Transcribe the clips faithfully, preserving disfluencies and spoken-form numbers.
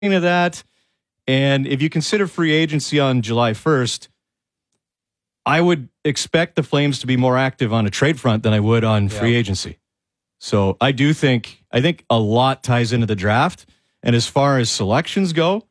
to that. And if you consider free agency on July first, I would expect the Flames to be more active on a trade front than I would on yeah. free agency. So I do think, I think a lot ties into the draft. And as far as selections go,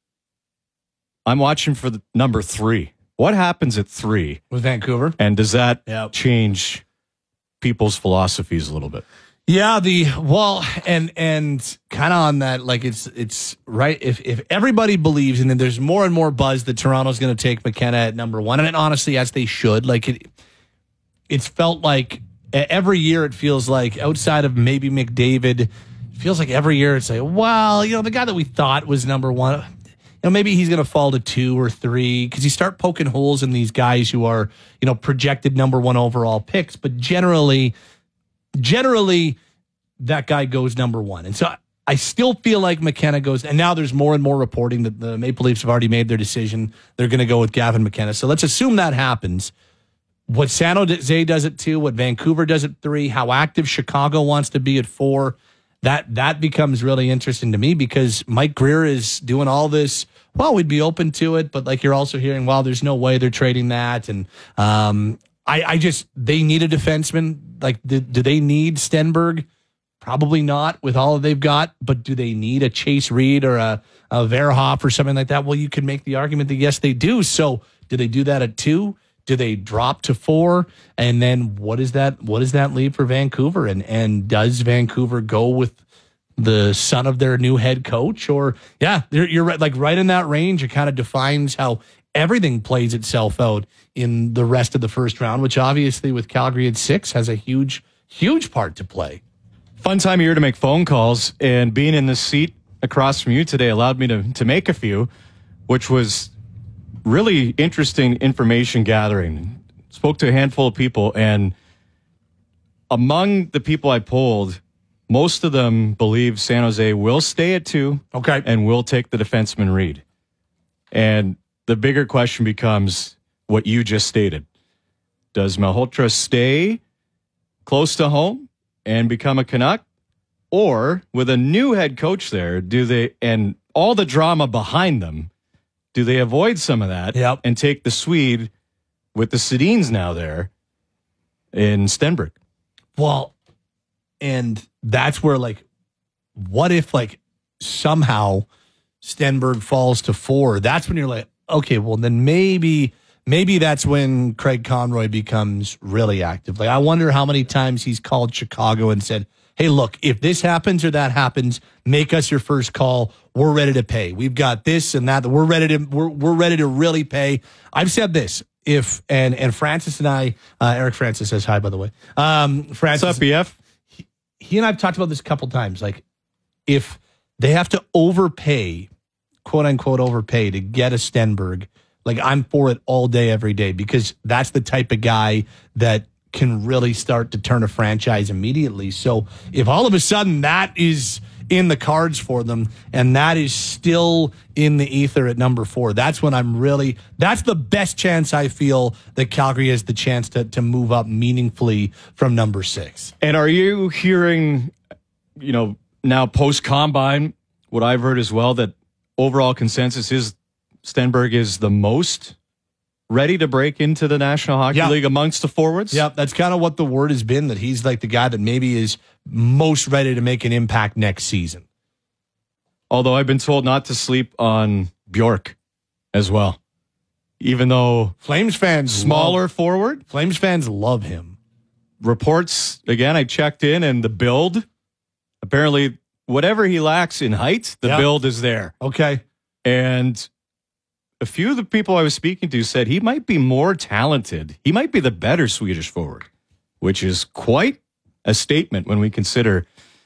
I'm watching for the number three. What happens at three? With Vancouver? And does that yep. change people's philosophies a little bit? Yeah, the well, and and kind of on that, like it's it's right. If if everybody believes, and then there's more and more buzz that Toronto's going to take McKenna at number one, and it, honestly, as they should. Like it, it's felt like every year it feels like outside of maybe McDavid, it feels like every year it's like, well, you know, the guy that we thought was number one, you know, maybe he's going to fall to two or three because you start poking holes in these guys who are, you know, projected number one overall picks, but generally. Generally, that guy goes number one. And so I still feel like McKenna goes, and now there's more and more reporting that the Maple Leafs have already made their decision. They're going to go with Gavin McKenna. So let's assume that happens. What San Jose does at two, what Vancouver does at three, how active Chicago wants to be at four, that that becomes really interesting to me because Mike Grier is doing all this. Well, we'd be open to it, but like you're also hearing, well, there's no way they're trading that. And, um, I, I just, they need a defenseman. Like, do, do they need Stenberg? Probably not with all they've got, but do they need a Chase Reed or a, a Verhoff or something like that? Well, you could make the argument that yes, they do. So do they do that at two? Do they drop to four? And then what is that? What does that leave for Vancouver? And, and does Vancouver go with the son of their new head coach? Or yeah, you're, you're right. Like right in that range, it kind of defines how everything plays itself out in the rest of the first round, which obviously with Calgary at six has a huge, huge part to play. Fun time of year to make phone calls, and being in the seat across from you today allowed me to, to make a few, which was really interesting information gathering. Spoke to a handful of people, and among the people I polled, most of them believe San Jose will stay at two okay. and will take the defenseman Reed. And the bigger question becomes what you just stated. Does Malhotra stay close to home and become a Canuck? Or with a new head coach there, do they, and all the drama behind them, do they avoid some of that yep. and take the Swede with the Sedins now there in Stenberg? Well, and that's where, like, what if, like, somehow Stenberg falls to four? That's when you're like, okay, well, then maybe maybe that's when Craig Conroy becomes really active. Like, I wonder how many times he's called Chicago and said, hey, look, if this happens or that happens, make us your first call. We're ready to pay. We've got this and that. We're ready to we're we're ready to really pay. I've said this. If and and Francis and I, uh, Eric Francis says hi, by the way. Um, Francis, what's up, B F? He, he and I've talked about this a couple times. Like, if they have to overpay, quote unquote overpay to get a Stenberg, like I'm for it all day, every day, because that's the type of guy that can really start to turn a franchise immediately. So if all of a sudden that is in the cards for them and that is still in the ether at number four, that's when I'm really, that's the best chance I feel that Calgary has the chance to, to move up meaningfully from number six. And are you hearing, you know, now post-combine, what I've heard as well, that overall consensus is Stenberg is the most ready to break into the National Hockey yeah. League amongst the forwards? Yeah, that's kind of what the word has been, that he's like the guy that maybe is most ready to make an impact next season. Although I've been told not to sleep on Bjork as well. Even though Flames fans smaller love, forward. Flames fans love him. Reports, again, I checked in, and the build, apparently whatever he lacks in height, the yep. build is there. Okay. And a few of the people I was speaking to said he might be more talented. He might be the better Swedish forward, which is quite a statement when we consider,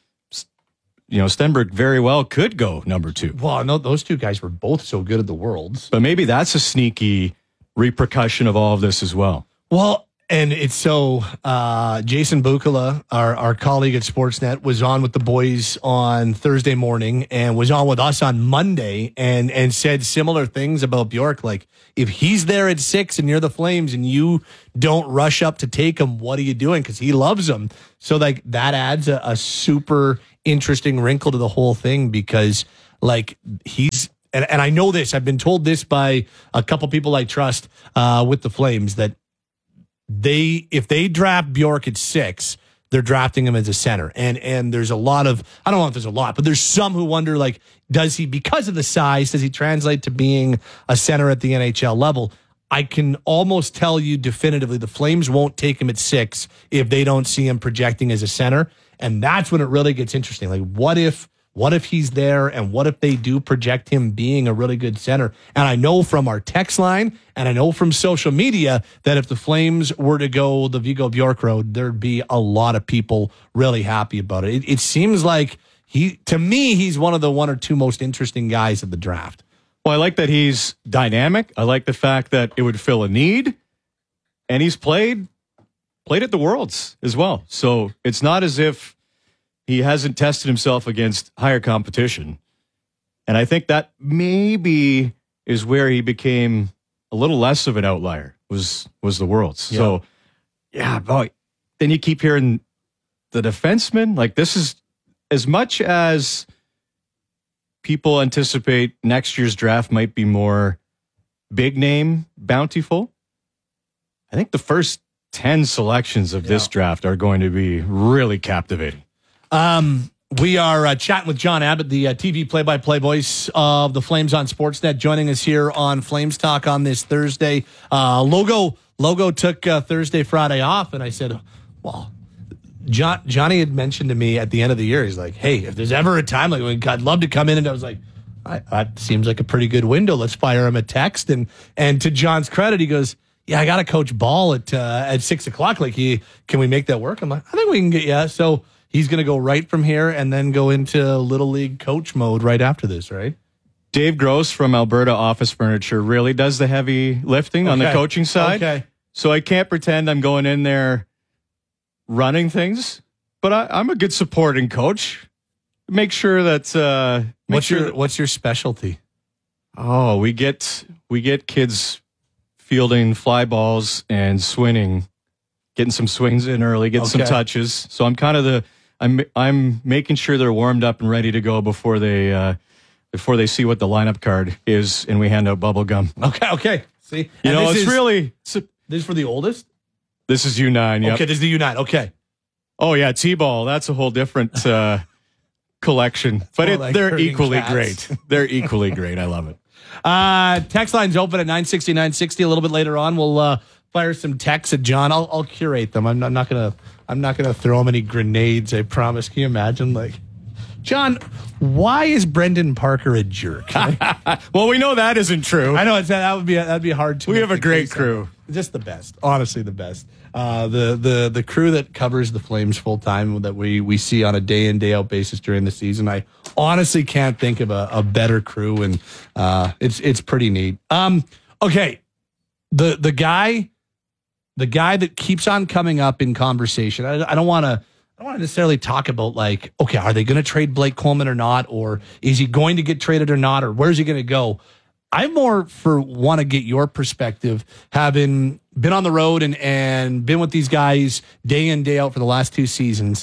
you know, Stenberg very well could go number two. Well, no, those two guys were both so good at the Worlds. But maybe that's a sneaky repercussion of all of this as well. Well, and it's so, uh, Jason Bukala, our, our colleague at Sportsnet, was on with the boys on Thursday morning and was on with us on Monday and, and said similar things about Bjork. Like, if he's there at six and you're the Flames and you don't rush up to take him, what are you doing? Because he loves him. So, like, that adds a, a super interesting wrinkle to the whole thing because like he's, and, and I know this, I've been told this by a couple people I trust uh, with the Flames, that they, if they draft Bjork at six, they're drafting him as a center. And and there's a lot of, I don't know if there's a lot, but there's some who wonder, like, does he, because of the size, does he translate to being a center at the N H L level? I can almost tell you definitively the Flames won't take him at six if they don't see him projecting as a center. And that's when it really gets interesting. Like, what if, what if he's there, and what if they do project him being a really good center? And I know from our text line, and I know from social media, that if the Flames were to go the Vigo Bjork road, there'd be a lot of people really happy about it. It, it seems like he, to me, he's one of the one or two most interesting guys of the draft. Well, I like that he's dynamic. I like the fact that it would fill a need, and he's played played at the Worlds as well. So it's not as if he hasn't tested himself against higher competition. And I think that maybe is where he became a little less of an outlier, was was the Worlds. Yeah. So, yeah, boy, then you keep hearing the defenseman. Like, this is, as much as people anticipate next year's draft might be more big name bountiful, I think the first ten selections of yeah. this draft are going to be really captivating. Um, we are uh, chatting with John Abbott, the uh, T V play-by-play voice of the Flames on Sportsnet, joining us here on Flames Talk on this Thursday. Uh, Logo Logo took uh, Thursday, Friday off, and I said, well, John, Johnny had mentioned to me at the end of the year, he's like, hey, if there's ever a time, like, I'd love to come in. And I was like, I, that seems like a pretty good window. Let's fire him a text. And and to John's credit, he goes, yeah, I got to coach ball at uh, at six o'clock. Like, he, can we make that work? I'm like, I think we can get, yeah. So he's going to go right from here and then go into Little League coach mode right after this, right? Dave Gross from Alberta Office Furniture really does the heavy lifting okay. on the coaching side. Okay. So I can't pretend I'm going in there running things, but I, I'm a good supporting coach. Make sure that uh, make what's sure your that, what's your specialty? Oh, we get we get kids fielding fly balls and swinging, getting some swings in early, getting okay. some touches. So I'm kind of the I'm I'm making sure they're warmed up and ready to go before they uh, before they see what the lineup card is, and we hand out bubble gum. Okay, okay. See, you and know, it's is, really it's a, this is for the oldest. This is U nine. Yep. Okay, this is the U nine. Okay. Oh yeah, T-ball. That's a whole different uh, collection, but it, like they're equally cats. great. They're equally great. I love it. Uh, text line's open at nine sixty, nine sixty. A little bit later on, we'll uh, fire some texts at John. I'll, I'll curate them. I'm not, I'm not gonna. I'm not gonna throw him any grenades. I promise. Can you imagine? Like, John, why is Brendan Parker a jerk? Well, we know that isn't true. I know it's that would be that'd be hard to. We have a great crew. Just the best. Honestly, the best. Uh, the the the crew that covers the Flames full time that we we see on a day in day out basis during the season. I honestly can't think of a, a better crew, and uh, it's it's pretty neat. Um, okay, the the guy, the guy that keeps on coming up in conversation. I, I don't want to. I don't want to necessarily talk about, like, okay, are they going to trade Blake Coleman or not, or is he going to get traded or not, or where's he going to go? I more for want to get your perspective, having been on the road and, and been with these guys day in, day out for the last two seasons.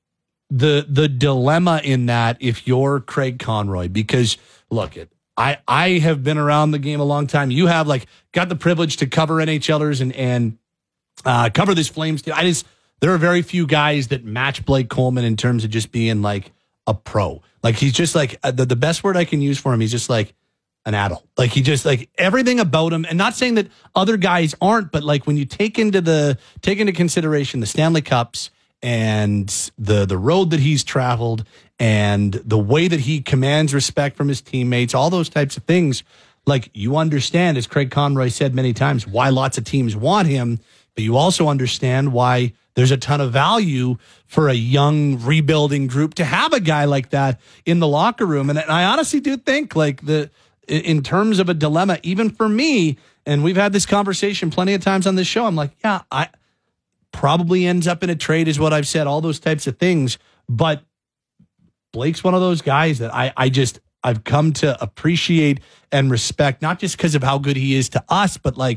The the dilemma in that, if you're Craig Conroy, because look, it I I have been around the game a long time. You have, like, got the privilege to cover NHLers and and uh, cover this Flames team. I just there are very few guys that match Blake Coleman in terms of just being like a pro. Like, he's just like uh, the the best word I can use for him. He's just like an adult. Like, he just, like, everything about him, and not saying that other guys aren't, but like when you take into the take into consideration the Stanley Cups and the the road that he's traveled and the way that he commands respect from his teammates, all those types of things, like, you understand, as Craig Conroy said many times, why lots of teams want him, but you also understand why there's a ton of value for a young rebuilding group to have a guy like that in the locker room. And I honestly do think, like, the in terms of a dilemma, even for me, and we've had this conversation plenty of times on this show, I'm like, yeah, I probably ends up in a trade is what I've said, all those types of things. But Blake's one of those guys that I, I just, I've come to appreciate and respect, not just because of how good he is to us, but like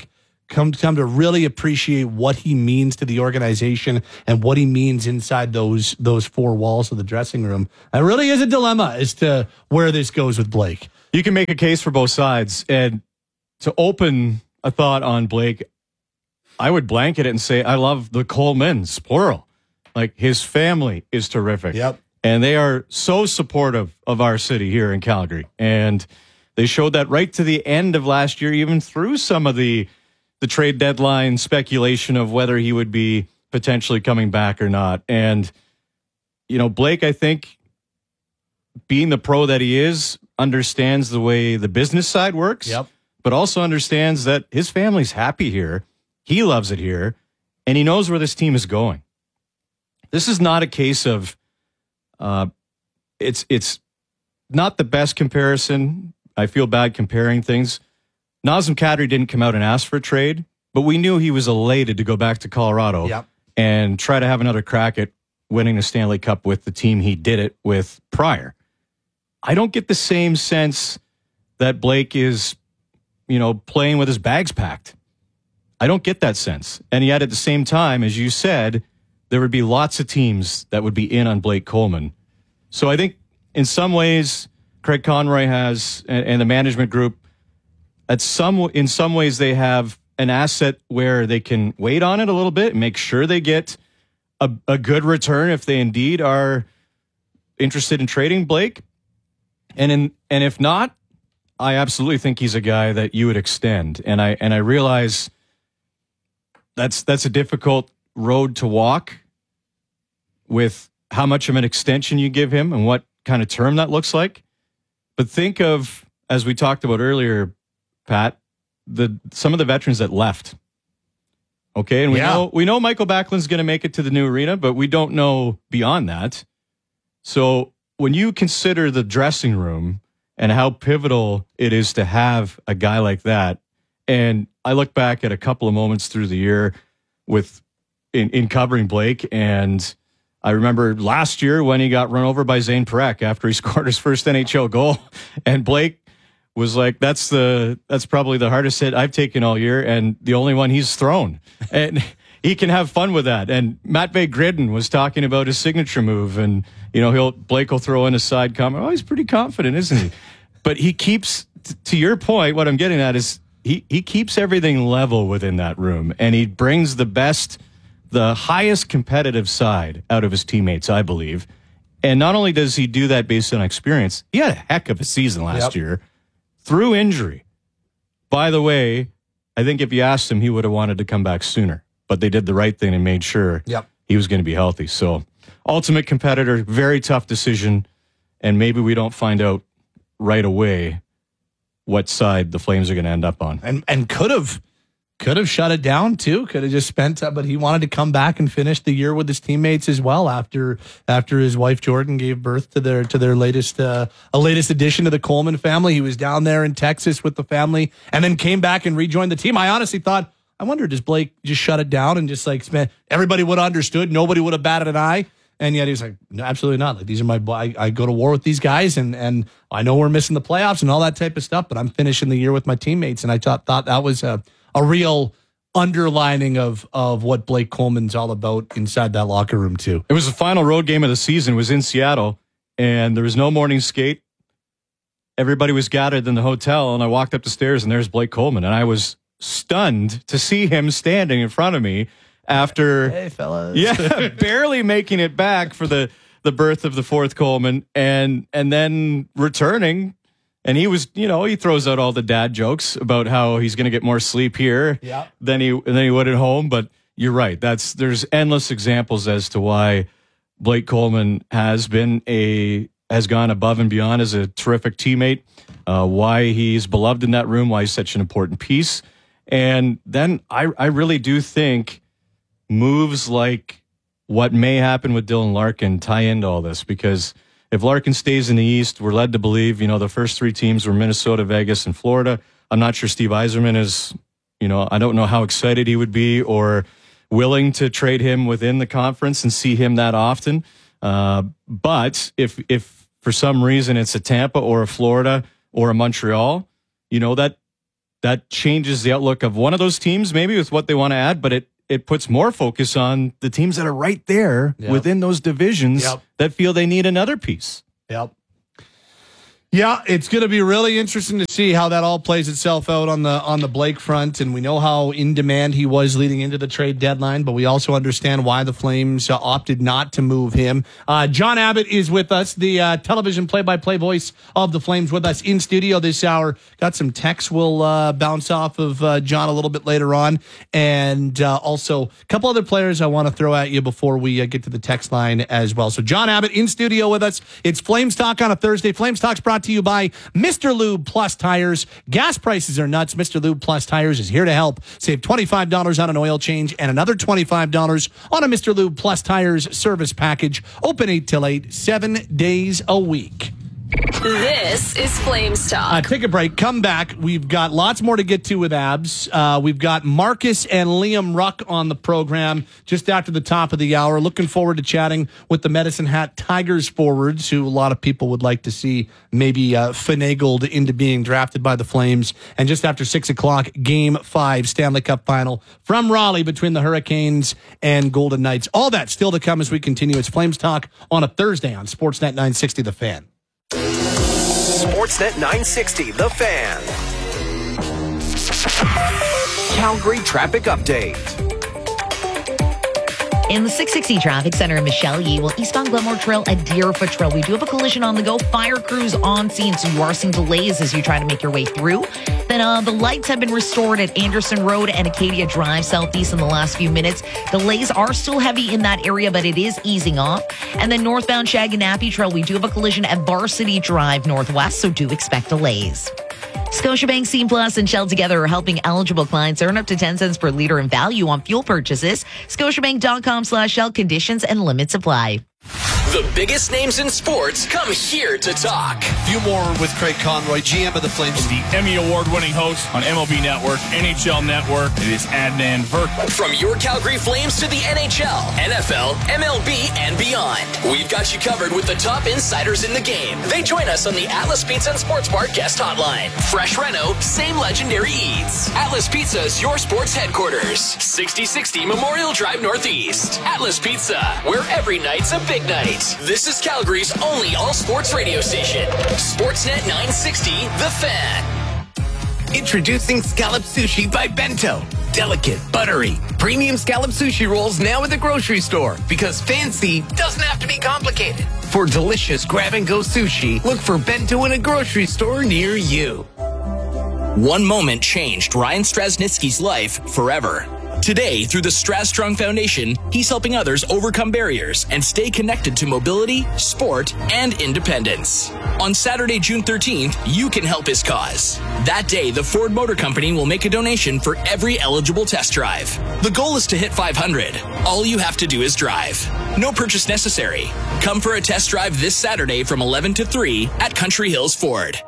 come come to really appreciate what he means to the organization and what he means inside those those four walls of the dressing room. It really is a dilemma as to where this goes with Blake. You can make a case for both sides, and to open a thought on Blake, I would blanket it and say I love the Colemans, plural. Like, his family is terrific. Yep. And they are so supportive of our city here in Calgary. And they showed that right to the end of last year, even through some of the the trade deadline speculation of whether he would be potentially coming back or not. And, you know, Blake, I think, being the pro that he is, understands the way the business side works, yep. but also understands that his family's happy here. He loves it here, and he knows where this team is going. This is not a case of, uh, it's it's not the best comparison. I feel bad comparing things. Nazem Kadri didn't come out and ask for a trade, but we knew he was elated to go back to Colorado yep. and try to have another crack at winning the Stanley Cup with the team he did it with prior. I don't get the same sense that Blake is, you know, playing with his bags packed. I don't get that sense. And yet at the same time, as you said, there would be lots of teams that would be in on Blake Coleman. So I think in some ways, Craig Conroy has, and, and the management group, at some in some ways they have an asset where they can wait on it a little bit and make sure they get a, a good return if they indeed are interested in trading Blake. And in and if not, I absolutely think he's a guy that you would extend. And I and I realize that's that's a difficult road to walk with how much of an extension you give him and what kind of term that looks like. But think of, as we talked about earlier, Pat, the some of the veterans that left. Okay, and we yeah. know we know Michael Backlund's going to make it to the new arena, but we don't know beyond that. So when you consider the dressing room and how pivotal it is to have a guy like that, and I look back at a couple of moments through the year with in, in covering Blake, and I remember last year when he got run over by Zane Parekh after he scored his first N H L goal, and Blake was like, that's the that's probably the hardest hit I've taken all year, and the only one he's thrown. And he can have fun with that. And Matt Bay Gridden was talking about his signature move, and you know, he'll Blake will throw in a side comment. Oh, he's pretty confident, isn't he? But he keeps, t- to your point, what I'm getting at is he he keeps everything level within that room, and he brings the best, the highest competitive side out of his teammates, I believe. And not only does he do that based on experience, he had a heck of a season last yep. year through injury. By the way, I think if you asked him, he would have wanted to come back sooner. But they did the right thing and made sure yep. he was going to be healthy. So, ultimate competitor, very tough decision. And maybe we don't find out right away what side the Flames are going to end up on. And and could have could have shut it down too. Could have just spent, uh, but he wanted to come back and finish the year with his teammates as well. After after his wife Jordan gave birth to their to their latest uh, a latest addition to the Coleman family, he was down there in Texas with the family, and then came back and rejoined the team. I honestly thought, I wonder, does Blake just shut it down and just like spend? Everybody would have understood. Nobody would have batted an eye. And yet he was like, no, absolutely not. Like, these are my, I, I go to war with these guys, and and I know we're missing the playoffs and all that type of stuff, but I'm finishing the year with my teammates. And I thought thought that was a, a real underlining of of what Blake Coleman's all about inside that locker room too. It was the final road game of the season. It was in Seattle, and there was no morning skate. Everybody was gathered in the hotel, and I walked up the stairs, and there's Blake Coleman, and I was stunned to see him standing in front of me after, hey fellas, yeah, barely making it back for the the birth of the fourth Coleman, and and then returning. And he was, you know, he throws out all the dad jokes about how he's going to get more sleep here yeah. than he than he would at home. But you're right. That's there's endless examples as to why Blake Coleman has been a has gone above and beyond as a terrific teammate. Uh, why he's beloved in that room. Why he's such an important piece. And then I I really do think moves like what may happen with Dylan Larkin tie into all this, because if Larkin stays in the East, we're led to believe, you know, the first three teams were Minnesota, Vegas, and Florida. I'm not sure Steve Yzerman is, you know, I don't know how excited he would be or willing to trade him within the conference and see him that often. Uh, but if if for some reason it's a Tampa or a Florida or a Montreal, you know, that that changes the outlook of one of those teams, maybe with what they want to add, but it, it puts more focus on the teams that are right there yep. within those divisions yep. that feel they need another piece. Yep. Yeah, it's going to be really interesting to see how that all plays itself out on the on the Blake front. And we know how in demand he was leading into the trade deadline, but we also understand why the Flames uh, opted not to move him. Uh, John Abbott is with us, the uh, television play-by-play voice of the Flames, with us in studio this hour. Got some texts we'll uh, bounce off of uh, John a little bit later on. And uh, also a couple other players I want to throw at you before we uh, get to the text line as well. So John Abbott in studio with us. It's Flames Talk on a Thursday. Flames Talk's brought to you by Mister Lube Plus Tires. Gas prices are nuts. Mister Lube Plus Tires is here to help. Save twenty-five dollars on an oil change and another twenty-five dollars on a Mister Lube Plus Tires service package. Open eight till eight, seven days a week. This is Flames Talk. Uh, take a break. Come back. We've got lots more to get to with Abs. Uh, we've got Marcus and Liam Ruck on the program just after the top of the hour. Looking forward to chatting with the Medicine Hat Tigers forwards, who a lot of people would like to see maybe uh, finagled into being drafted by the Flames. And just after six o'clock, Game five, Stanley Cup Final from Raleigh between the Hurricanes and Golden Knights. All that still to come as we continue. It's Flames Talk on a Thursday on Sportsnet nine sixty The Fan. Sportsnet nine sixty, The Fan. Calgary traffic update. In the six sixty traffic center in Michelle Yee, well, eastbound Glenmore Trail at Deerfoot Trail. We do have a collision on the go. Fire crews on scene, so you are seeing delays as you try to make your way through. Then uh, the lights have been restored at Anderson Road and Acadia Drive southeast in the last few minutes. Delays are still heavy in that area, but it is easing off. And then northbound Shaganappy Trail, we do have a collision at Varsity Drive northwest, so do expect delays. Scotiabank, Scene Plus, and Shell together are helping eligible clients earn up to ten cents per liter in value on fuel purchases. Scotiabank.com slash Shell. Conditions and limits apply. The biggest names in sports come here to talk. Few more with Craig Conroy, G M of the Flames. The Emmy Award-winning host on M L B Network, N H L Network. It is Adnan Virk. From your Calgary Flames to the N H L, N F L, M L B, and beyond, we've got you covered with the top insiders in the game. They join us on the Atlas Pizza and Sports Bar guest hotline. Fresh reno, same legendary eats. Atlas Pizza is your sports headquarters. sixty sixty Memorial Drive Northeast. Atlas Pizza, where every night's a big night. This is Calgary's only all-sports radio station. Sportsnet nine sixty, The Fan. Introducing Scallop Sushi by Bento. Delicate, buttery, premium scallop sushi rolls now at the grocery store, because fancy doesn't have to be complicated. For delicious grab-and-go sushi, look for Bento in a grocery store near you. One moment changed Ryan Strasnitsky's life forever. Today, through the Strastrung Foundation, he's helping others overcome barriers and stay connected to mobility, sport, and independence. On Saturday, June thirteenth, you can help his cause. That day, the Ford Motor Company will make a donation for every eligible test drive. The goal is to hit five hundred. All you have to do is drive. No purchase necessary. Come for a test drive this Saturday from eleven to three at Country Hills Ford.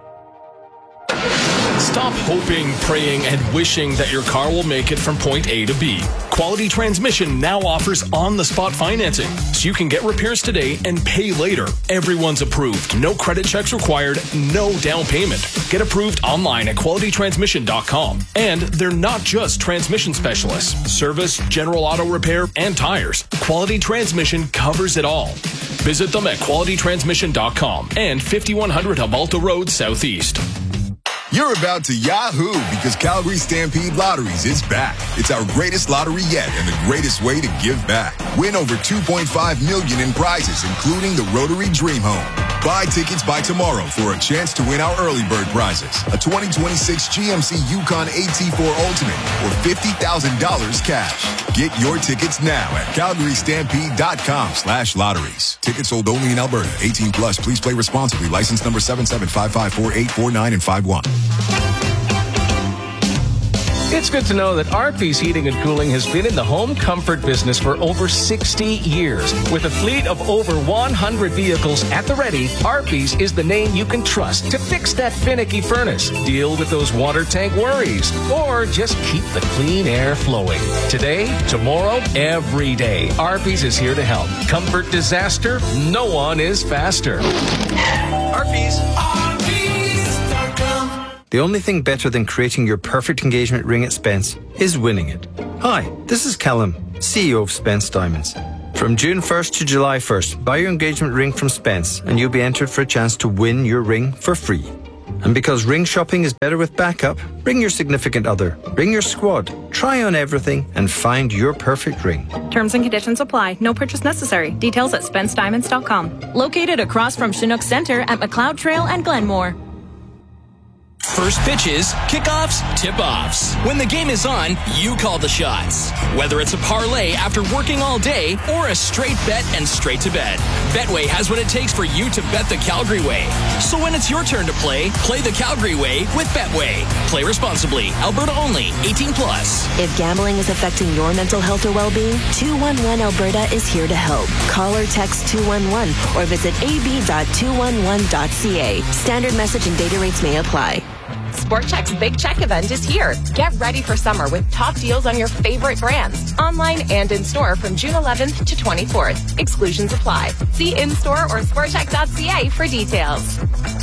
Stop hoping, praying, and wishing that your car will make it from point A to B. Quality Transmission now offers on-the-spot financing, so you can get repairs today and pay later. Everyone's approved. No credit checks required, no down payment. Get approved online at quality transmission dot com. And they're not just transmission specialists. Service, general auto repair, and tires. Quality Transmission covers it all. Visit them at quality transmission dot com and fifty-one hundred Hubalta Road Southeast. You're about to Yahoo because Calgary Stampede Lotteries is back. It's our greatest lottery yet and the greatest way to give back. Win over two point five million dollars in prizes, including the Rotary Dream Home. Buy tickets by tomorrow for a chance to win our early bird prizes. A twenty twenty-six G M C Yukon A T four Ultimate or fifty thousand dollars cash. Get your tickets now at calgary stampede dot com slash lotteries. Tickets sold only in Alberta. eighteen plus. Please play responsibly. License number seven seven five five four eight four nine and five one. It's good to know that Arby's Heating and Cooling has been in the home comfort business for over sixty years. With a fleet of over one hundred vehicles at the ready, Arby's is the name you can trust to fix that finicky furnace, deal with those water tank worries, or just keep the clean air flowing. Today, tomorrow, every day, Arby's is here to help. Comfort disaster, no one is faster. Arby's. The only thing better than creating your perfect engagement ring at Spence is winning it. Hi, this is Callum, C E O of Spence Diamonds. From June first to July first, buy your engagement ring from Spence and you'll be entered for a chance to win your ring for free. And because ring shopping is better with backup, bring your significant other, bring your squad, try on everything and find your perfect ring. Terms and conditions apply. No purchase necessary. Details at spence diamonds dot com. Located across from Chinook Center at McLeod Trail and Glenmore. First pitches, kickoffs, tip-offs. When the game is on, you call the shots. Whether it's a parlay after working all day or a straight bet and straight to bed, Betway has what it takes for you to bet the Calgary way. So when it's your turn to play, play the Calgary way with Betway. Play responsibly. Alberta only. eighteen plus. If gambling is affecting your mental health or well-being, two one one Alberta is here to help. Call or text two one one or visit a b dot two one one dot c a. Standard message and data rates may apply. Sport Chek's Big Check event is here. Get ready for summer with top deals on your favorite brands, online and in store from June eleventh to twenty-fourth. Exclusions apply. See in-store or sport chek dot c a for details.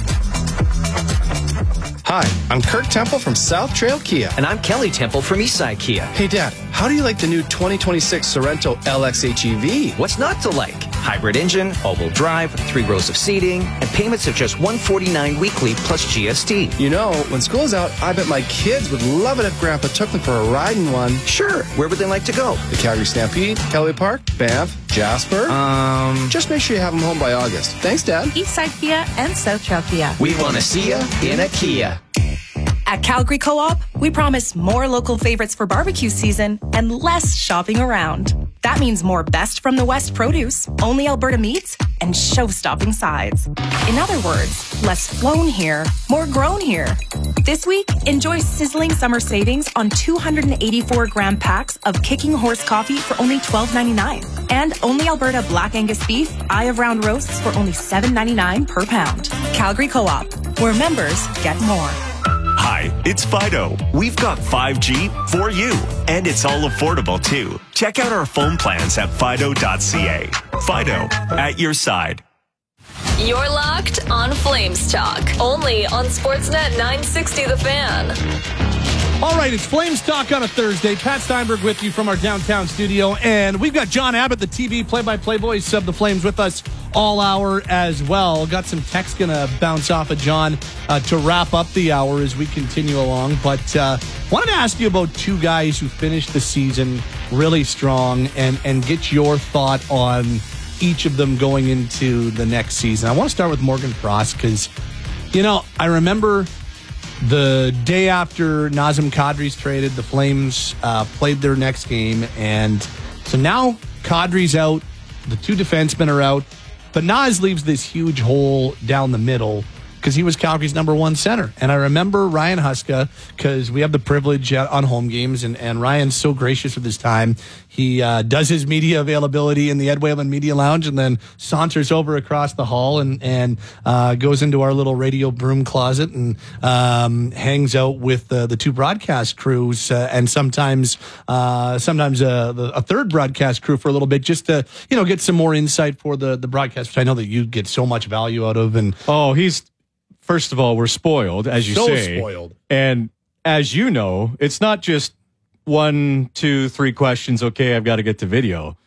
Hi, I'm Kirk Temple from South Trail Kia. And I'm Kelly Temple from Eastside Kia. Hey, Dad, how do you like the new twenty twenty-six Sorrento L X H E V? What's not to like? Hybrid engine, all-wheel drive, three rows of seating, and payments of just one hundred forty-nine dollars weekly plus G S T. You know, when school's out, I bet my kids would love it if Grandpa took them for a ride in one. Sure. Where would they like to go? The Calgary Stampede, Kelly Park, Banff, Jasper. Um, Just make sure you have them home by August. Thanks, Dad. Eastside Kia and South Trail Kia. We want to see ya in a Kia. At Calgary Co-op, we promise more local favorites for barbecue season and less shopping around. That means more best from the West produce, only Alberta meats, and show-stopping sides. In other words, less flown here, more grown here. This week, enjoy sizzling summer savings on two hundred eighty-four gram packs of Kicking Horse coffee for only twelve ninety-nine. And only Alberta Black Angus beef, Eye of Round roasts for only seven ninety-nine per pound. Calgary Co-op, where members get more. Hi, it's Fido. We've got five G for you, and it's all affordable too. Check out our phone plans at fido dot c a. Fido, at your side. You're locked on Flames Talk, only on Sportsnet nine sixty The Fan. All right, it's Flames Talk on a Thursday. Pat Steinberg with you from our downtown studio, and we've got John Abbott, the T V play-by-play voice of the Flames, with us all hour as well. Got some text going to bounce off of John uh, to wrap up the hour as we continue along, but uh, wanted to ask you about two guys who finished the season really strong and, and get your thought on each of them going into the next season. I want to start with Morgan Frost because, you know, I remember the day after Nazem Kadri's traded, the Flames uh, played their next game. And so now Kadri's out. The two defensemen are out. But Naz leaves this huge hole down the middle because he was Calgary's number one center. And I remember Ryan Huska, because we have the privilege on home games, and, and Ryan's so gracious with his time. He uh, does his media availability in the Ed Whalen Media Lounge and then saunters over across the hall and, and uh, goes into our little radio broom closet and um, hangs out with uh, the two broadcast crews uh, and sometimes uh, sometimes uh, the, a third broadcast crew for a little bit just to, you know, get some more insight for the, the broadcast, which I know that you get so much value out of. And oh, he's, first of all, we're spoiled, as you so say. spoiled. And as you know, it's not just one, two, three questions. Okay, I've got to get to video.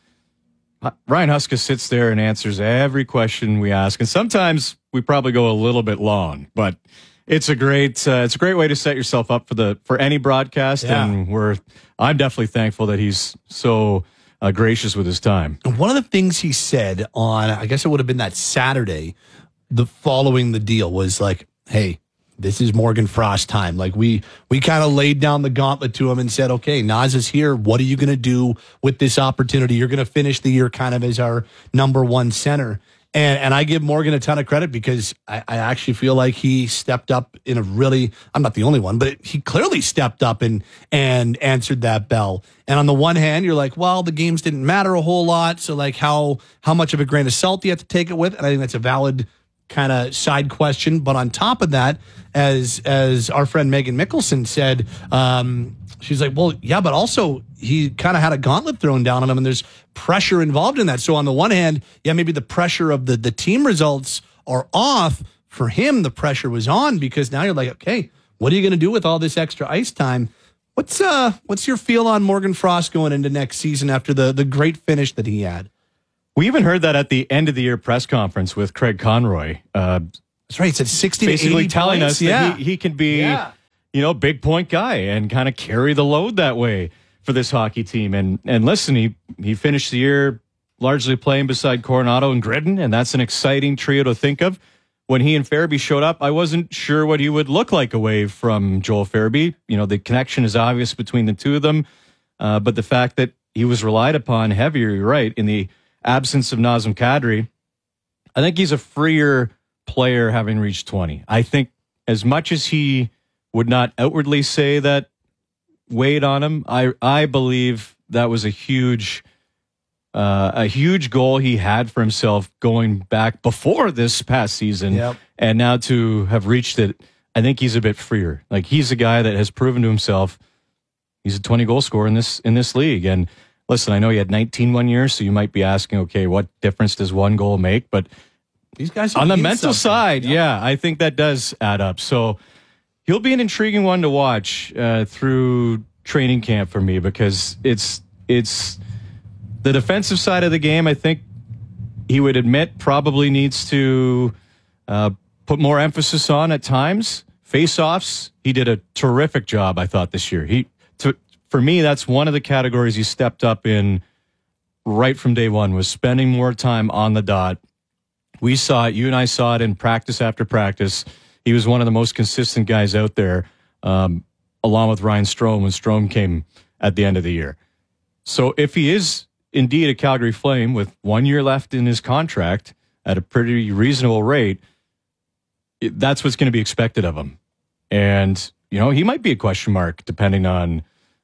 Ryan Huska sits there and answers every question we ask, and sometimes we probably go a little bit long, but it's a great uh, it's a great way to set yourself up for the for any broadcast. Yeah. And we're I'm definitely thankful that he's so uh, gracious with his time. And one of the things he said on, I guess it would have been that Saturday, the following the deal was like, "Hey, this is Morgan Frost time." Like we we kind of laid down the gauntlet to him and said, "Okay, Naz is here. What are you going to do with this opportunity? You're going to finish the year kind of as our number one center." And and I give Morgan a ton of credit because I, I actually feel like he stepped up in a really, I'm not the only one, but he clearly stepped up and and answered that bell. And on the one hand, you're like, well, the games didn't matter a whole lot. So like how how much of a grain of salt do you have to take it with? And I think that's a valid kind of side question. But on top of that, as as our friend Megan Mickelson said, um, she's like, well, yeah, but also he kind of had a gauntlet thrown down on him, and there's pressure involved in that. So on the one hand, yeah, maybe the pressure of the the team results are off. For him, the pressure was on because now you're like, okay, what are you going to do with all this extra ice time? What's uh what's your feel on Morgan Frost going into next season after the the great finish that he had? We even heard that at the end of the year press conference with Craig Conroy. Uh, That's right. He said sixty basically to eighty telling points. us yeah. that he, he can be, Yeah. you know, big point guy and kind of carry the load that way for this hockey team. And and listen, he he finished the year largely playing beside Coronado and Gridden, and that's an exciting trio to think of. When he and Farabee showed up, I wasn't sure what he would look like away from Joel Farabee. You know, the connection is obvious between the two of them, uh, but the fact that he was relied upon heavier, you're right, in the absence of Nazem Kadri, I think he's a freer player having reached twenty. I think as much as he would not outwardly say that weighed on him, I I believe that was a huge uh, a huge goal he had for himself going back before this past season. Yep. And now to have reached it, I think he's a bit freer. Like, he's a guy that has proven to himself he's a twenty goal scorer in this in this league. And listen, I know he had nineteen one year, so you might be asking, okay, what difference does one goal make? But these guys on the mean mental something. side, yeah, I think that does add up. So he'll be an intriguing one to watch uh, through training camp for me, because it's it's the defensive side of the game. I think he would admit probably needs to uh, put more emphasis on at times. Face-offs, he did a terrific job, I thought, this year. He to, for me, that's one of the categories he stepped up in right from day one, was spending more time on the dot. We saw it. You and I saw it in practice after practice. He was one of the most consistent guys out there, um, along with Ryan Strome when Strome came at the end of the year. So if he is indeed a Calgary Flame with one year left in his contract at a pretty reasonable rate, it, that's what's going to be expected of him. And, you know, he might be a question mark depending on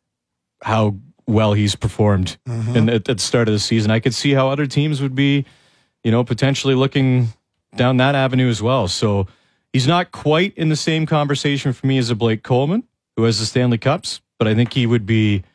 how well he's performed Mm-hmm. in, at, at the start of the season. I could see how other teams would be, you know, potentially looking down that avenue as well. So he's not quite in the same conversation for me as a Blake Coleman, who has the Stanley Cups, but I think he would be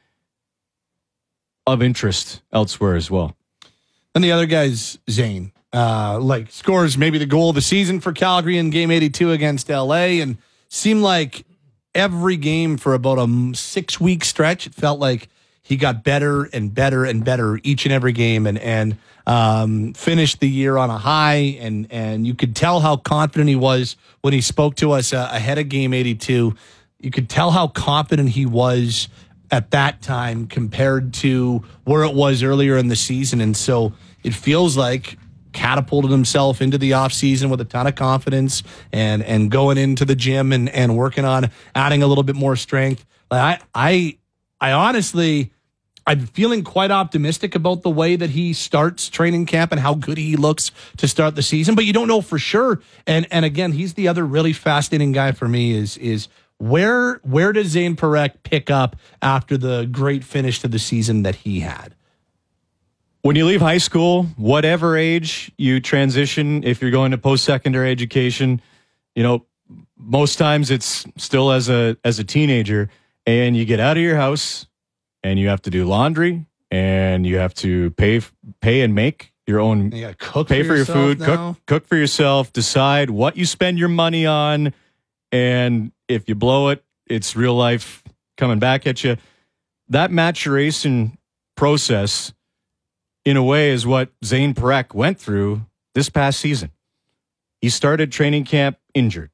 of interest elsewhere as well. And the other guy's Zane. Uh, like, scores maybe the goal of the season for Calgary in game eighty-two against L A, and seemed like every game for about a six-week stretch, it felt like he got better and better and better each and every game, and and um, finished the year on a high. And and you could tell how confident he was when he spoke to us uh, ahead of game eighty-two. You could tell how confident he was at that time compared to where it was earlier in the season. And so it feels like catapulted himself into the offseason with a ton of confidence and and going into the gym and, and working on adding a little bit more strength. Like I I I honestly I'm feeling quite optimistic about the way that he starts training camp and how good he looks to start the season, but you don't know for sure. And and again, he's the other really fascinating guy for me is is where where does Zane Parekh pick up after the great finish to the season that he had? When you leave high school, whatever age you transition, if you're going to post-secondary education, you know, most times it's still as a as a teenager, and you get out of your house and you have to do laundry and you have to pay pay and make your own, you gotta cook pay for for your yourself food, now. cook cook for yourself, decide what you spend your money on, and if you blow it, it's real life coming back at you. That maturation process, in a way, is what Zane Parekh went through this past season. He started training camp injured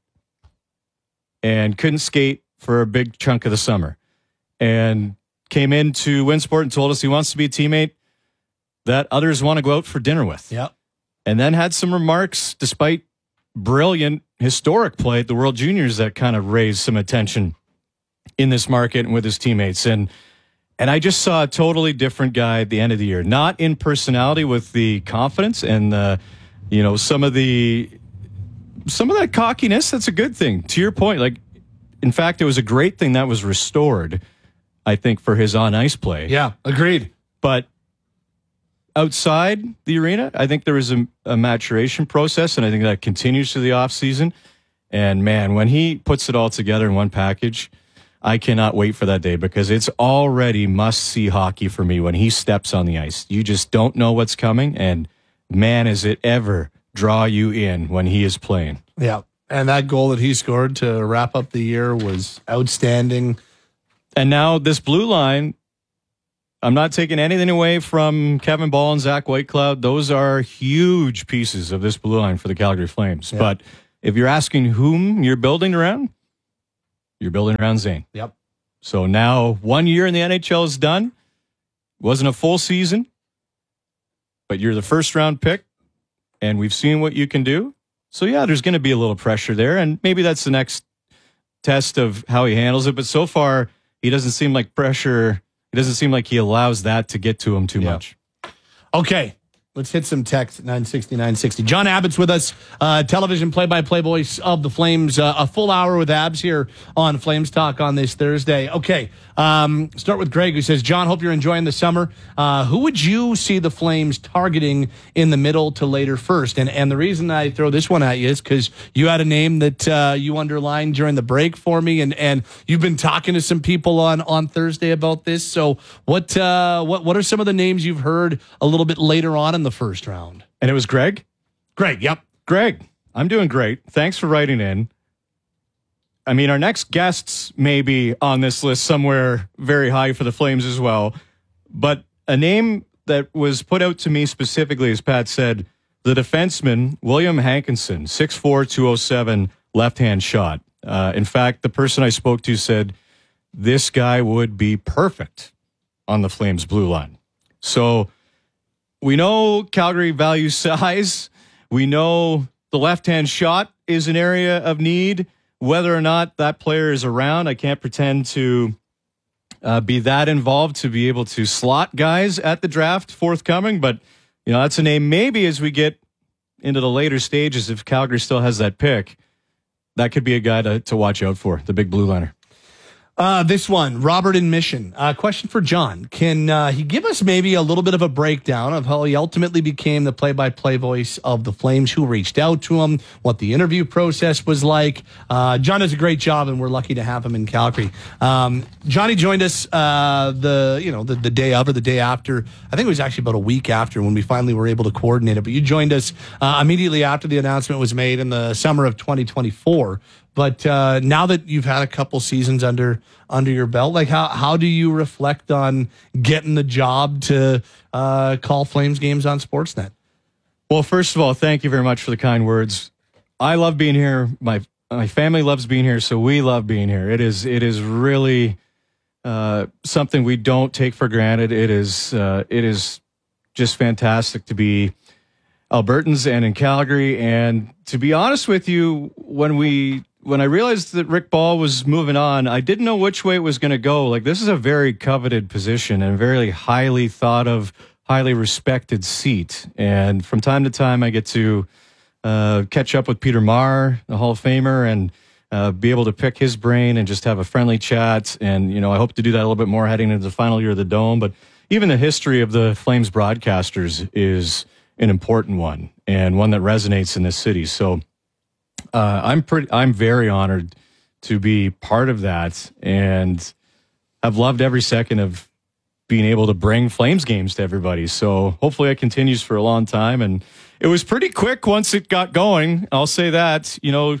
and couldn't skate for a big chunk of the summer, and came into Winsport and told us he wants to be a teammate that others want to go out for dinner with. Yep. And then had some remarks, despite brilliant historic play at the World Juniors, that kind of raised some attention in this market and with his teammates. And And I just saw a totally different guy at the end of the year, not in personality with the confidence and the, you know, some of the, some of that cockiness. That's a good thing. To your point, like, in fact, it was a great thing that was restored, I think, for his on ice play. Yeah, agreed. But outside the arena, I think there was a, a maturation process, and I think that continues through the offseason. And man, when he puts it all together in one package, I cannot wait for that day, because it's already must-see hockey for me when he steps on the ice. You just don't know what's coming, and man, is it ever draw you in when he is playing. Yeah. And that goal that he scored to wrap up the year was outstanding. And now this blue line, I'm not taking anything away from Kevin Ball and Zach Whitecloud. Those are huge pieces of this blue line for the Calgary Flames. Yeah. But if you're asking whom you're building around, you're building around Zane. Yep. So now one year in the N H L is done. Wasn't a full season, but you're the first round pick, and we've seen what you can do. So yeah, there's going to be a little pressure there, and maybe that's the next test of how he handles it. But so far, he doesn't seem like pressure. It doesn't seem like he allows that to get to him too yeah. much. Okay, let's hit some text, nine sixty, nine sixty. John Abbott's with us, uh, television play-by-play voice of the Flames. Uh, a full hour with Abs here on Flames Talk on this Thursday. Okay, um, start with Greg, who says, John, hope you're enjoying the summer. Uh, who would you see the Flames targeting in the middle to later first? And and the reason I throw this one at you is because you had a name that uh, you underlined during the break for me, and, and you've been talking to some people on, on Thursday about this. So what uh, what what are some of the names you've heard a little bit later on in the first round? And it was Greg? Greg, yep. Greg, I'm doing great. Thanks for writing in. I mean, our next guests may be on this list somewhere very high for the Flames as well. But a name that was put out to me specifically, as Pat said, the defenseman, William Hankinson, six foot four, two oh seven, left-hand shot. Uh, in fact, the person I spoke to said this guy would be perfect on the Flames blue line. So we know Calgary values size. We know the left-hand shot is an area of need. Whether or not that player is around, I can't pretend to uh, be that involved to be able to slot guys at the draft forthcoming. But, you know, that's a name maybe as we get into the later stages, if Calgary still has that pick, that could be a guy to, to watch out for, the big blue liner. Uh, this one, Robert in Mission. Uh, question for John. Can uh, he give us maybe a little bit of a breakdown of how he ultimately became the play-by-play voice of the Flames, who reached out to him, what the interview process was like? Uh, John does a great job, and we're lucky to have him in Calgary. Um, Johnny joined us uh, the you know the, the day of or the day after. I think it was actually about a week after when we finally were able to coordinate it. But you joined us uh, immediately after the announcement was made in the summer of twenty twenty-four. But uh, now that you've had a couple seasons under under your belt, like how how do you reflect on getting the job to uh, call Flames games on Sportsnet? Well, first of all, thank you very much for the kind words. I love being here. My my family loves being here, so we love being here. It is it is really uh, something we don't take for granted. It is uh, it is just fantastic to be Albertans and in Calgary. And to be honest with you, when we when I realized that Rick Ball was moving on, I didn't know which way it was going to go. Like, this is a very coveted position and a very highly thought of, highly respected seat. And from time to time, I get to uh, catch up with Peter Maher, the Hall of Famer, and uh, be able to pick his brain and just have a friendly chat. And, you know, I hope to do that a little bit more heading into the final year of the Dome. But even the history of the Flames broadcasters is an important one and one that resonates in this city. So uh, I'm pretty, I'm very honored to be part of that, and I've loved every second of being able to bring Flames games to everybody. So hopefully it continues for a long time. And it was pretty quick once it got going. I'll say that. You know,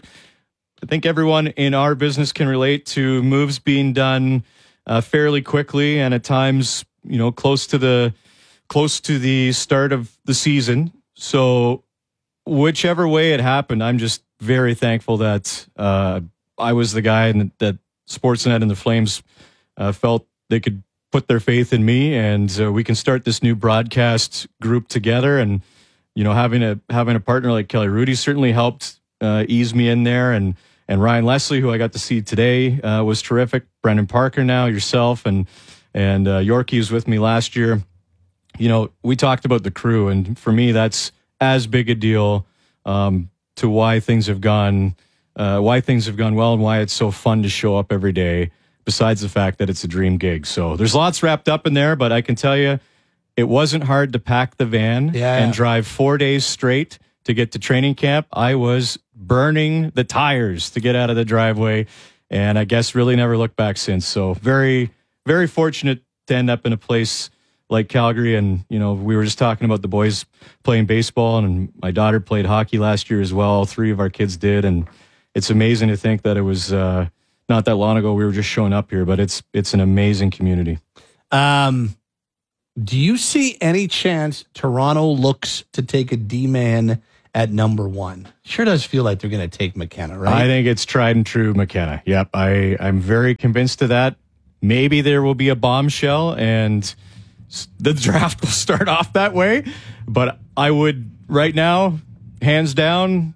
I think everyone in our business can relate to moves being done uh, fairly quickly, and at times, you know, close to the close to the start of the season. So whichever way it happened, I'm just very thankful that uh, I was the guy and that Sportsnet and the Flames uh, felt they could put their faith in me, and uh, we can start this new broadcast group together. And, you know, having a having a partner like Kelly Rudy certainly helped uh, ease me in there. And and Ryan Leslie, who I got to see today, uh, was terrific. Brendan Parker now, yourself, and and uh, Yorkie was with me last year. You know, we talked about the crew, and for me, that's as big a deal um, to why things have gone, uh, why things have gone well, and why it's so fun to show up every day. Besides the fact that it's a dream gig, so there's lots wrapped up in there. But I can tell you, it wasn't hard to pack the van yeah. and drive four days straight to get to training camp. I was burning the tires to get out of the driveway, and I guess really never looked back since. So very, very fortunate to end up in a place like Calgary. And, you know, we were just talking about the boys playing baseball, and my daughter played hockey last year as well. Three of our kids did. And it's amazing to think that it was uh, not that long ago we were just showing up here, but it's it's an amazing community. Um, do you see any chance Toronto looks to take a D-man at number one? Sure does feel like they're going to take McKenna, right? I think it's tried and true McKenna. Yep, I, I'm very convinced of that. Maybe there will be a bombshell and the draft will start off that way. But I would, right now, hands down,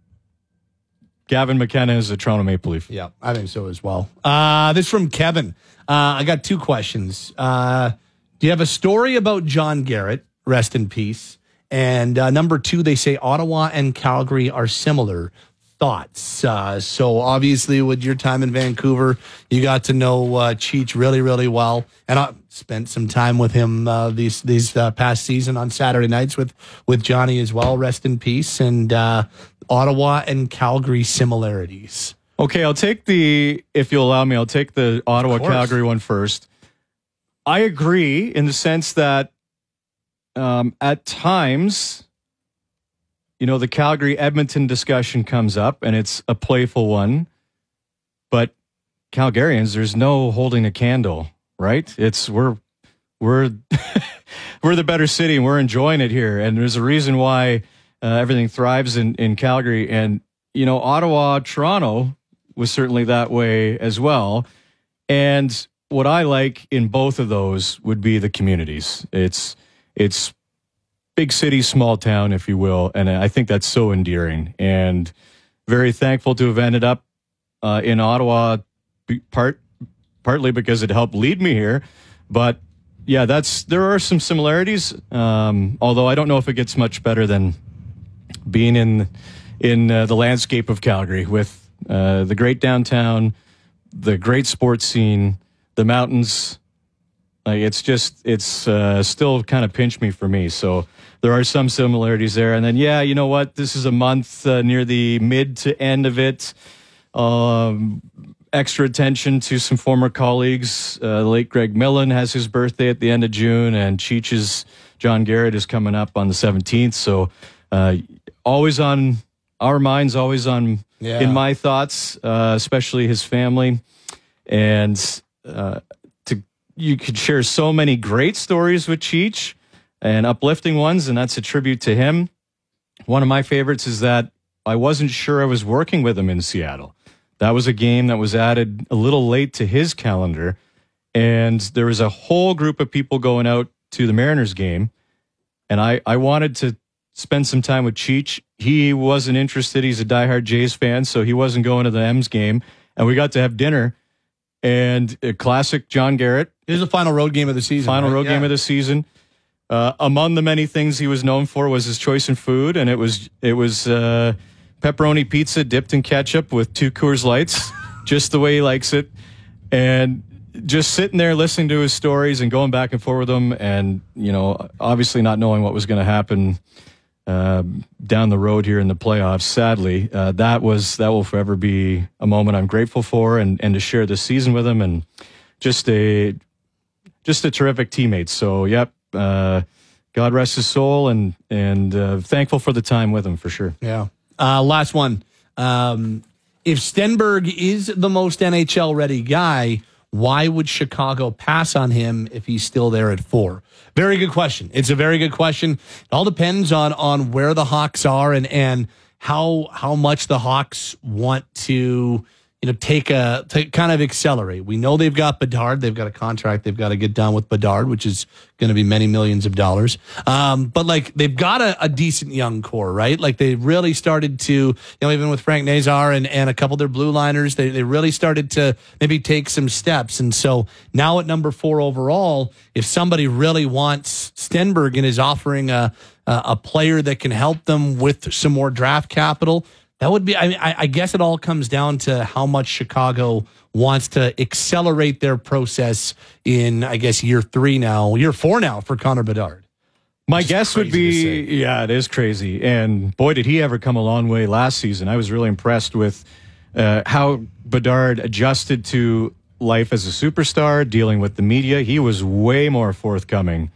Gavin McKenna is a Toronto Maple Leaf. Yeah, I think so as well. Uh, this from Kevin. Uh, I got two questions. Uh, do you have a story about John Garrett? Rest in peace. And uh, number two, they say Ottawa and Calgary are similar. Thoughts? Uh, so obviously with your time in Vancouver, you got to know uh, Cheech really, really well. And I spent some time with him uh, these these uh, past season on Saturday nights with, with Johnny as well. Rest in peace. And uh, Ottawa and Calgary similarities. Okay, I'll take the, if you'll allow me, I'll take the Ottawa-Calgary one first. I agree in the sense that um, at times, you know, the Calgary-Edmonton discussion comes up, and it's a playful one. But Calgarians, there's no holding a candle, right? It's we're we're we're the better city, and we're enjoying it here. And there's a reason why uh, everything thrives in in Calgary. And you know, Ottawa, Toronto was certainly that way as well. And what I like in both of those would be the communities. It's it's big city, small town, if you will. And I think that's so endearing and very thankful to have ended up uh, in Ottawa, part partly because it helped lead me here. But yeah, that's there are some similarities, um, although I don't know if it gets much better than being in in uh, the landscape of Calgary with uh, the great downtown, the great sports scene, the mountains. Like it's just it's uh, still kind of pinched me for me. So there are some similarities there. And then yeah, you know what? This is a month uh, near the mid to end of it. Um, extra attention to some former colleagues. Uh, the late Greg Millen has his birthday at the end of June, and Cheech's John Garrett is coming up on the seventeenth. So uh, always on our minds, always on yeah. in my thoughts, uh, especially his family. And uh, to you could share so many great stories with Cheech and uplifting ones, and that's a tribute to him. One of my favorites is that I wasn't sure I was working with him in Seattle. That was a game that was added a little late to his calendar, and there was a whole group of people going out to the Mariners game, and I, I wanted to spend some time with Cheech. He wasn't interested. He's a diehard Jays fan, so he wasn't going to the M's game, and we got to have dinner, and a classic John Garrett. It was the final road game of the season. Final right? road yeah. game of the season. Uh, among the many things he was known for was his choice in food, and it was it was uh, pepperoni pizza dipped in ketchup with two Coors Lights, just the way he likes it. And just sitting there listening to his stories and going back and forth with him, and you know, obviously not knowing what was going to happen uh, down the road here in the playoffs. Sadly, uh, that was that will forever be a moment I'm grateful for, and and to share this season with him, and just a just a terrific teammate. So, yep. Uh, God rest his soul, and and uh, thankful for the time with him for sure. Yeah. Uh, last one. Um, if Stenberg is the most N H L ready guy, why would Chicago pass on him if he's still there at four? Very good question. It's a very good question. It all depends on on where the Hawks are and and how how much the Hawks want to, you know, take a to kind of accelerate. We know they've got Bedard. They've got a contract they've got to get done with Bedard, which is going to be many millions of dollars. Um, but like they've got a, a decent young core, right? Like they really started to, you know, even with Frank Nazar and, and a couple of their blue liners, they, they really started to maybe take some steps. And so now at number four overall, if somebody really wants Stenberg and is offering a, a, a player that can help them with some more draft capital, that would be, I, mean, I, I guess it all comes down to how much Chicago wants to accelerate their process in, I guess, year three now, year four now for Connor Bedard. My guess would be, yeah, it is crazy. And boy, did he ever come a long way last season. I was really impressed with uh, how Bedard adjusted to life as a superstar, dealing with the media. He was way more forthcoming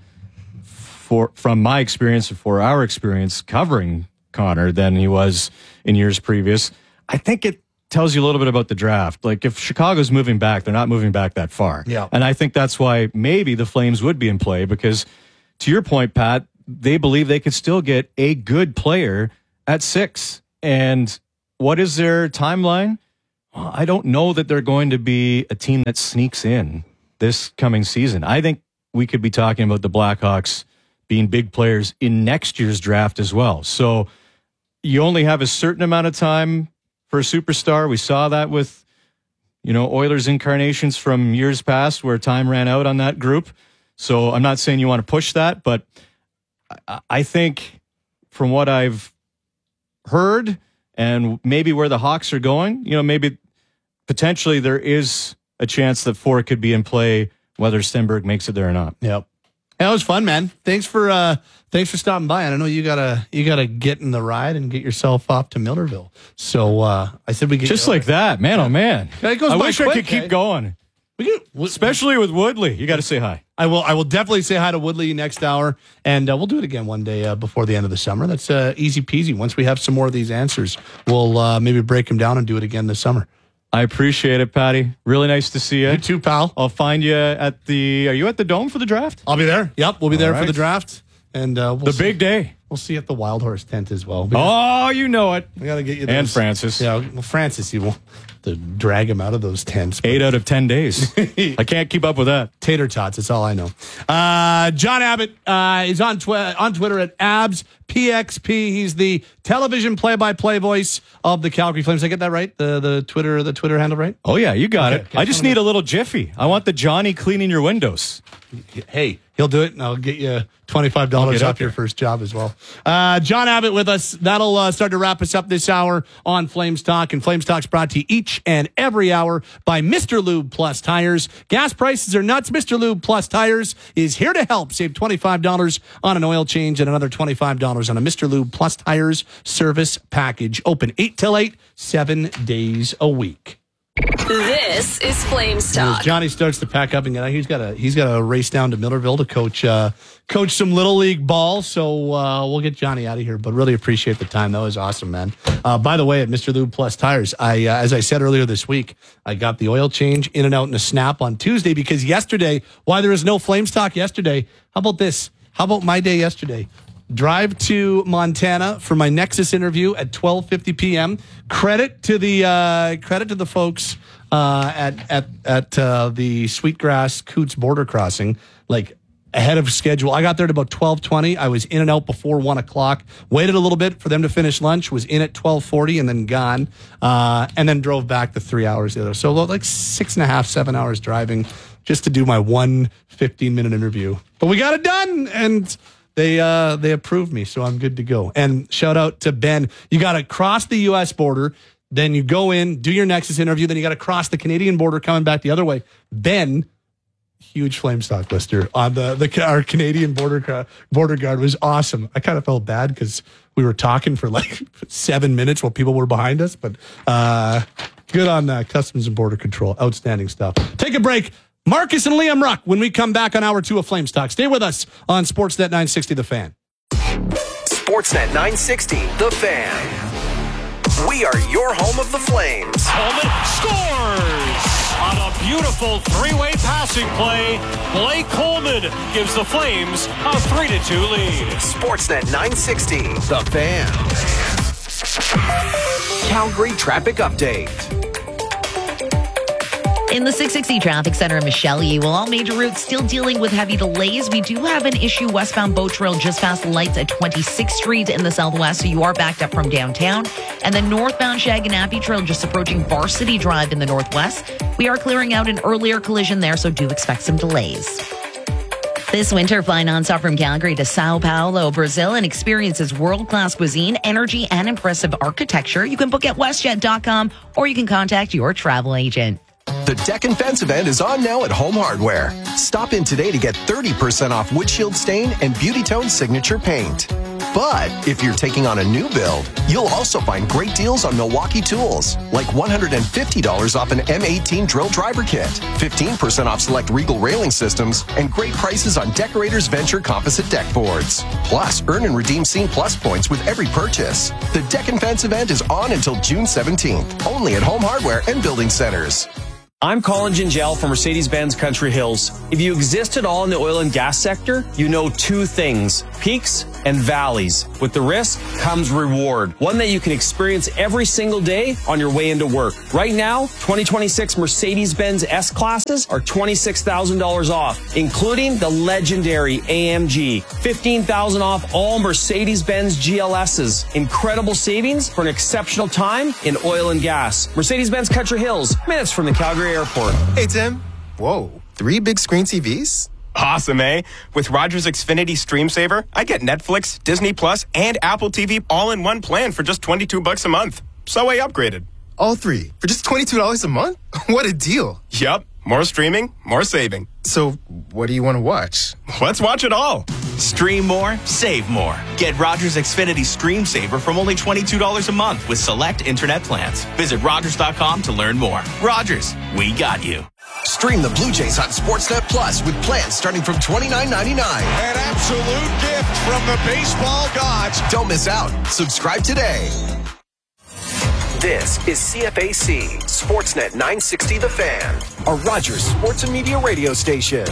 for from my experience and for our experience covering Connor than he was in years previous. I think it tells you a little bit about the draft. Like, if Chicago's moving back, they're not moving back that far. Yeah. And I think that's why maybe the Flames would be in play, because to your point, Pat, they believe they could still get a good player at six. And what is their timeline? Well, I don't know that they're going to be a team that sneaks in this coming season. I think we could be talking about the Blackhawks being big players in next year's draft as well. So you only have a certain amount of time for a superstar. We saw that with, you know, Oilers incarnations from years past where time ran out on that group. So I'm not saying you want to push that, but I think from what I've heard and maybe where the Hawks are going, you know, maybe potentially there is a chance that four could be in play, whether Stenberg makes it there or not. Yep. That was fun, man. Thanks for uh, thanks for stopping by. And I know you gotta you gotta get in the ride and get yourself off to Millerville. So uh, I said we get just like that, man. Oh man, it goes I by wish quick, I could keep eh? going. We can, especially with Woodley. You got to say hi. I will. I will definitely say hi to Woodley next hour, and uh, we'll do it again one day uh, before the end of the summer. That's uh, easy peasy. Once we have some more of these answers, we'll uh, maybe break them down and do it again this summer. I appreciate it, Patty. Really nice to see you. You too, pal. I'll find you at the. Are you at the Dome for the draft? I'll be there. Yep, we'll be there All for right. the draft, and uh, we'll the see. big day. We'll see you at the Wild Horse tent as well. Oh, you know it. We got to get you. And those. Francis. Yeah, well, Francis, you will to drag him out of those tents. Eight out of ten days. I can't keep up with that. Tater tots. That's all I know. Uh, John Abbott uh, is on twi- on Twitter at Abs P X P. He's the television play-by-play voice of the Calgary Flames. Did I get that right? The the Twitter the Twitter handle right? Oh yeah, you got Okay, it. okay, I just wanna need know. a little jiffy. I want the Johnny cleaning your windows. Hey, he'll do it, and I'll get you twenty-five dollars I'll get off up your there. first job as well. Uh, John Abbott with us. That'll uh, start to wrap us up this hour on Flames Talk. And Flames Talk's brought to you each and every hour by Mister Lube Plus Tires. Gas prices are nuts. Mister Lube Plus Tires is here to help. Save twenty-five dollars on an oil change and another twenty-five dollars on a Mister Lube Plus Tires service package. Open eight till eight, seven days a week. This is Flames Talk. As Johnny starts to pack up and get out, he's got a he's got a race down to Millerville to coach uh, coach some little league ball. So uh, we'll get Johnny out of here. But really appreciate the time. That was awesome, man. Uh, by the way, at Mister Lube Plus Tires, I uh, as I said earlier this week, I got the oil change in and out in a snap on Tuesday because yesterday, why there was no Flames Talk yesterday? How about this? How about my day yesterday? Drive to Montana for my Nexus interview at twelve fifty p.m. Credit to the uh, credit to the folks uh, at at at uh, the Sweetgrass Coots border crossing, like ahead of schedule. I got there at about twelve twenty. I was in and out before one o'clock. Waited a little bit for them to finish lunch. Was in at twelve forty and then gone, uh, and then drove back the three hours the other. So like six and a half, seven hours driving just to do my one fifteen minute interview. But we got it done, and They uh they approved me, so I'm good to go. And shout out to Ben. You got to cross the U S border, then you go in, do your Nexus interview, then you got to cross the Canadian border coming back the other way. Ben, huge Flame Stock lister on the the our Canadian border border guard was awesome. I kind of felt bad because we were talking for like seven minutes while people were behind us, but uh, good on uh, Customs and Border Control. Outstanding stuff. Take a break. Marcus and Liam Ruck when we come back on hour two of Flames Talk. Stay with us on Sportsnet nine sixty The Fan. Sportsnet nine sixty The Fan. We are your home of the Flames. Coleman scores on a beautiful three-way passing play. Blake Coleman gives the Flames a three to two lead. Sportsnet nine sixty The Fan. Calgary traffic update. In the six sixty Traffic Center in Michellie, while all major routes still dealing with heavy delays, we do have an issue westbound Boat Trail just past the lights at twenty-sixth Street in the southwest, so you are backed up from downtown. And then northbound Shaganappi Trail just approaching Varsity Drive in the northwest. We are clearing out an earlier collision there, so do expect some delays. This winter, fly nonstop from Calgary to Sao Paulo, Brazil, and experience its world-class cuisine, energy, and impressive architecture. You can book at westjet dot com or you can contact your travel agent. The Deck and Fence event is on now at Home Hardware. Stop in today to get thirty percent off Wood Shield Stain and Beauty Tone Signature Paint. But if you're taking on a new build, you'll also find great deals on Milwaukee tools, like one hundred fifty dollars off an M eighteen drill driver kit, fifteen percent off select Regal railing systems, and great prices on Decorators Venture composite deck boards. Plus, earn and redeem Scene Plus points with every purchase. The Deck and Fence event is on until June seventeenth, only at Home Hardware and Building Centers. I'm Colin Gingell from Mercedes-Benz Country Hills. If you exist at all in the oil and gas sector, you know two things, peaks and valleys. With the risk comes reward, one that you can experience every single day on your way into work. Right now, twenty twenty-six Mercedes-Benz S-Classes are twenty-six thousand dollars off, including the legendary A M G. fifteen thousand dollars off all Mercedes-Benz G L S's. Incredible savings for an exceptional time in oil and gas. Mercedes-Benz Country Hills, minutes from the Calgary Airport. Hey, Tim. Whoa, three big screen T Vs? Awesome, eh? With Rogers Xfinity Stream Saver, I get Netflix, Disney Plus, and Apple T V all in one plan for just twenty-two bucks a month. So I upgraded. All three for just twenty-two dollars a month? What a deal. Yup. More streaming, more saving. So what do you want to watch? Let's watch it all. Stream more, save more. Get Rogers Xfinity Stream Saver from only twenty-two dollars a month with select internet plans. Visit Rogers dot com to learn more. Rogers, we got you. Stream the Blue Jays on Sportsnet Plus with plans starting from twenty-nine ninety-nine. An absolute gift from the baseball gods. Don't miss out. Subscribe today. This is C F A C, Sportsnet nine sixty The Fan, a Rogers Sports and Media radio station.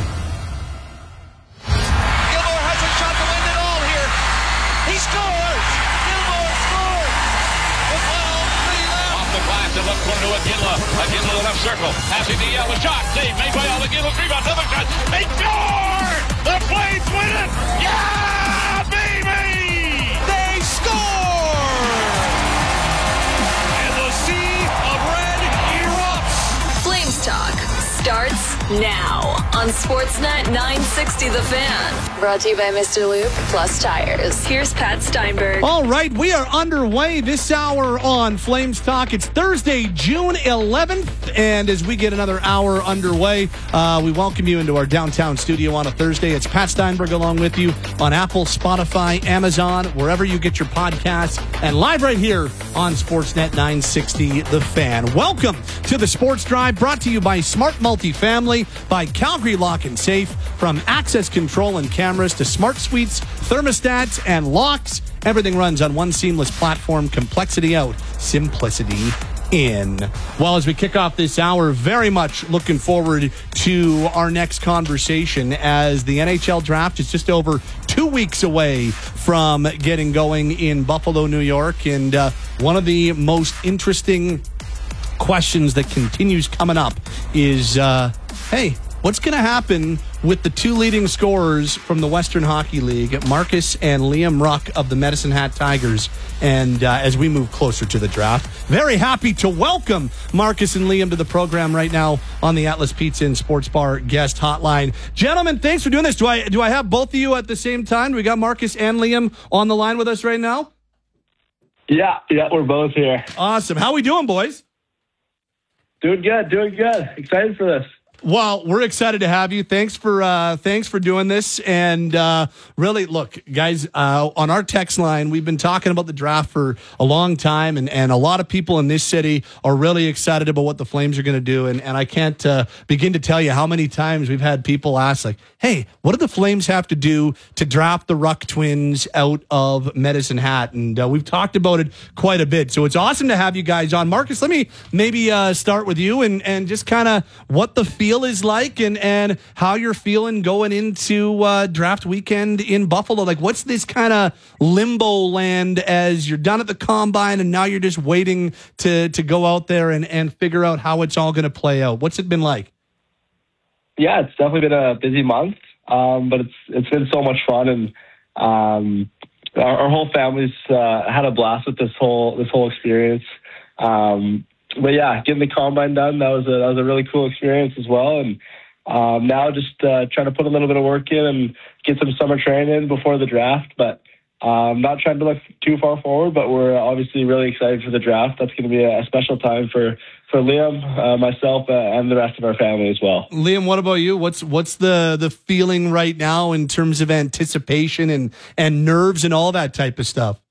Gilmore has a shot to win it all here. He scores! Gilmore scores! The twelve, three left. Off the glass, the left corner to Aginla. Aginla, the left circle. Passing the yellow shot. Save made by Aginla. Rebound, another shot. They score! The Flames win it! Yeah, baby! They score! Flames Talk starts now on Sportsnet nine sixty The Fan. Brought to you by Mister Lube Plus Tires. Here's Pat Steinberg. All right, we are underway this hour on Flames Talk. It's Thursday, June eleventh, and as we get another hour underway, uh, we welcome you into our downtown studio on a Thursday. It's Pat Steinberg along with you on Apple, Spotify, Amazon, wherever you get your podcasts, and live right here on Sportsnet nine sixty The Fan. Welcome to the Sports Drive, brought to you by Smart Multifamily, by Calgary Lock and Safe, from access control and cameras to smart suites, thermostats, and locks. Everything runs on one seamless platform. Complexity out, simplicity in. Well, as we kick off this hour, very much looking forward to our next conversation, as the N H L draft is just over two weeks away from getting going in Buffalo, New York. And uh, one of the most interesting questions that continues coming up is, uh, hey, what's going to happen with the two leading scorers from the Western Hockey League, Marcus and Liam Ruck of the Medicine Hat Tigers, and uh, as we move closer to the draft, very happy to welcome Marcus and Liam to the program right now on the Atlas Pizza and Sports Bar guest hotline. Gentlemen, thanks for doing this. Do I do I have both of you at the same time? Do we got Marcus and Liam on the line with us right now? Yeah, yeah, we're both here. Awesome. How we doing, boys? Doing good, doing good. Excited for this. Well, we're excited to have you. Thanks for uh, thanks for doing this. And uh, really, look, guys, uh, on our text line, we've been talking about the draft for a long time, and, and a lot of people in this city are really excited about what the Flames are going to do. And, and I can't uh, begin to tell you how many times we've had people ask, like, hey, what do the Flames have to do to draft the Ruck twins out of Medicine Hat? And uh, we've talked about it quite a bit. So it's awesome to have you guys on. Marcus, let me maybe uh, start with you and, and just kind of what the feel is like, and and how you're feeling going into uh, draft weekend in Buffalo. Like, what's this kind of limbo land as you're done at the combine and now you're just waiting to to go out there and and figure out how it's all going to play out? What's it been like? Yeah, it's definitely been a busy month, um, but it's it's been so much fun, and um, our, our whole family's uh, had a blast with this whole this whole experience. Um, But yeah, getting the combine done, that was a that was a really cool experience as well. And um, now just uh, trying to put a little bit of work in and get some summer training in before the draft. But Um, not trying to look too far forward, but we're obviously really excited for the draft. That's going to be a special time for for Liam, uh, myself, uh, and the rest of our family as well. Liam, what about you? What's what's the the feeling right now in terms of anticipation and and nerves and all that type of stuff?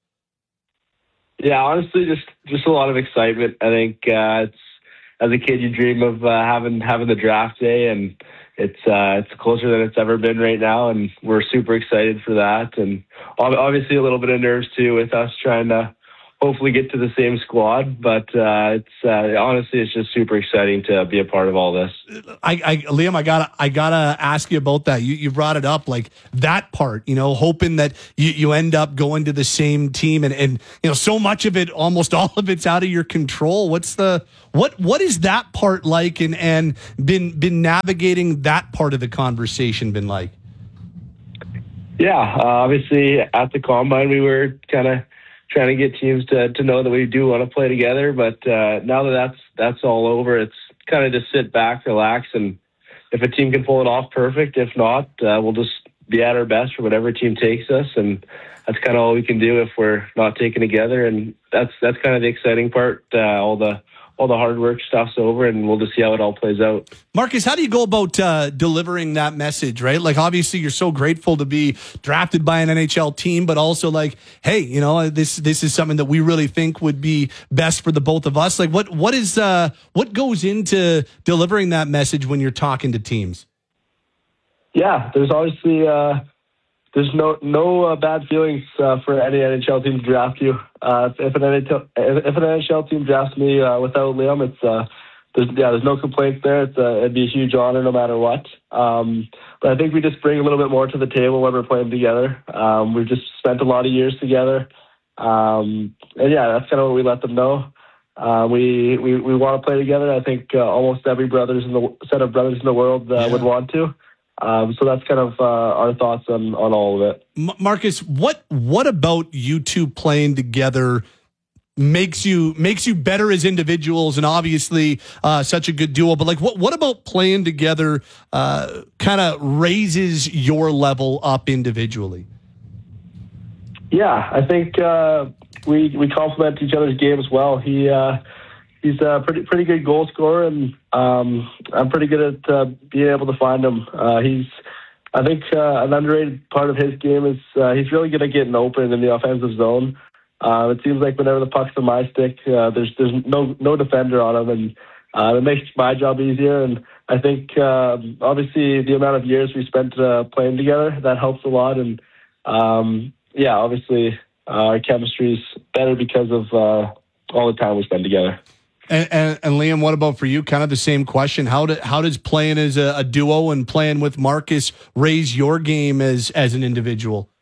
Yeah, honestly, just just a lot of excitement. I think uh, it's as a kid you dream of uh, having having the draft day, and it's uh, it's closer than it's ever been right now, and we're super excited for that. And obviously a little bit of nerves too with us trying to hopefully get to the same squad. But uh, it's uh, honestly it's just super exciting to be a part of all this. I, I Liam, I gotta I gotta ask you about that. You you brought it up, like that part, you know, hoping that you, you end up going to the same team, and, and you know, so much of it, almost all of it's out of your control. What's the what what is that part like, and and been been navigating that part of the conversation been like? Yeah, uh, obviously at the combine we were kind of trying to get teams to to know that we do want to play together, but uh, now that that's that's all over, it's kind of just sit back, relax, and if a team can pull it off, perfect. If not, uh, we'll just be at our best for whatever team takes us, and that's kind of all we can do if we're not taken together. And that's that's kind of the exciting part. Uh, all the all the hard work stuff's over, and we'll just see how it all plays out. Marcus, how do you go about uh, delivering that message, right? Like, obviously, you're so grateful to be drafted by an N H L team, but also like, hey, you know, this this is something that we really think would be best for the both of us. Like, what what is uh, what goes into delivering that message when you're talking to teams? Yeah, there's obviously uh, there's no no uh, bad feelings uh, for any N H L team to draft you. Uh, if, an N H L, if an N H L team drafts me uh, without Liam, it's uh, there's yeah there's no complaints there. It's uh, it'd be a huge honor no matter what. Um, but I think we just bring a little bit more to the table when we're playing together. Um, we've just spent a lot of years together, um, and yeah, that's kind of what we let them know. Uh, we we we want to play together. I think uh, almost every brothers in the set of brothers in the world uh, yeah. would want to. Um, so that's kind of uh, our thoughts on, on all of it. M- Marcus, what what about you two playing together makes you makes you better as individuals, and obviously uh, such a good duo? But like, what what about playing together uh, kind of raises your level up individually? Yeah, I think uh, we we complement each other's games well. He. Uh, He's a pretty pretty good goal scorer, and um, I'm pretty good at uh, being able to find him. Uh, he's, I think, uh, an underrated part of his game is uh, he's really good at getting open in the offensive zone. Uh, it seems like whenever the puck's on my stick, uh, there's there's no no defender on him, and uh, it makes my job easier. And I think uh, obviously the amount of years we spent uh, playing together, that helps a lot. And um, yeah, obviously uh, our chemistry is better because of uh, all the time we spend together. And, and, and Liam, what about for you? Kind of the same question. How do, how does playing as a, a duo and playing with Marcus raise your game as as an individual?